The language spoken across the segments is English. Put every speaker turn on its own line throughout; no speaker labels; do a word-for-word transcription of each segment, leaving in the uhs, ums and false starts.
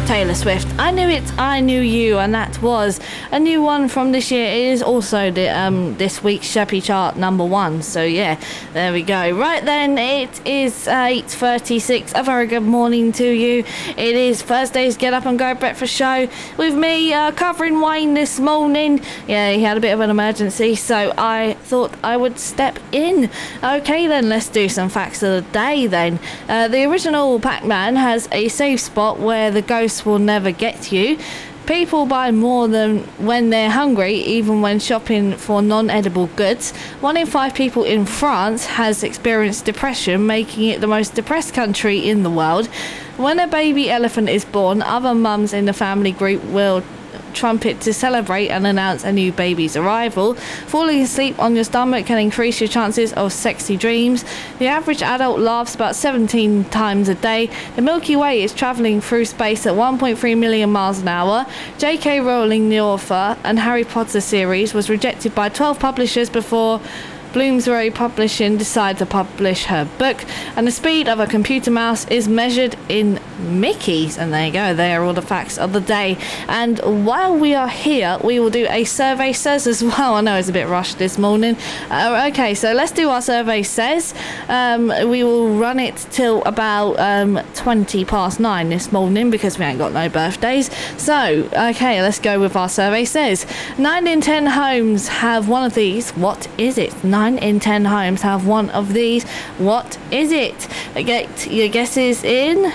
Taylor Swift. I Knew It, I Knew You, and that was a new one from this year. It is also the um this week's Sheppy chart number one. So yeah, there we go. Right then, it is eight thirty-six. A very good morning to you. It is Thursday's Get Up and Go breakfast show with me uh, covering Wayne this morning. Yeah, he had a bit of an emergency, so I thought I would step in. Okay then, let's do some facts of the day then. Uh, the original Pac-Man has a safe spot where the ghosts will never get you. People buy more than when they're hungry, even when shopping for non-edible goods. One in five people in France has experienced depression, making it the most depressed country in the world. When a baby elephant is born, other mums in the family group will trumpet to celebrate and announce a new baby's arrival. Falling asleep on your stomach can increase your chances of sexy dreams. The average adult laughs about seventeen times a day. The Milky Way is travelling through space at one point three million miles an hour. J K Rowling, the author and Harry Potter series, was rejected by twelve publishers before Bloomsbury Publishing decided to publish her book, and the speed of a computer mouse is measured in Mickeys. And there you go, they are all the facts of the day. And while we are here, we will do a survey says as well. I know it's a bit rushed this morning. Uh, okay, so let's do our survey says. Um, we will run it till about um, twenty past nine this morning because we ain't got no birthdays. So, okay, let's go with our survey says. nine in ten homes have one of these. What is it? nine in ten homes have one of these. What is it? Get your guesses in.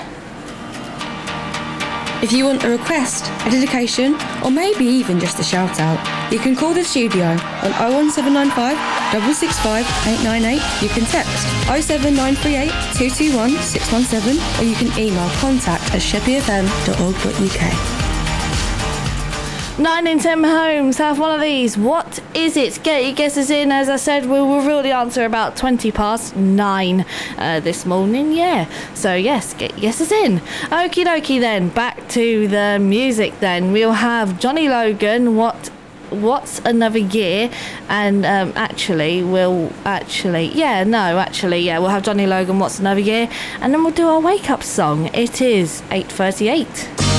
If you want a request, a dedication, or maybe even just a shout out, you can call the studio on oh one seven nine five, six six five, eight nine eight. You can text oh seven nine three eight, two two one, six one seven, or you can email contact at sheppy f m dot org dot u k.
nine in ten homes have one of these. What is it? Get your guesses in. As I said, we'll reveal the answer about twenty past nine uh, this morning. Yeah. So, yes, get your guesses in. Okie dokie then. Back to the music then. We'll have Johnny Logan, What... What's Another Year, and um, actually we'll actually yeah no actually yeah we'll have Johnny Logan, What's Another Year, and then we'll do our wake up song. It is eight thirty-eight.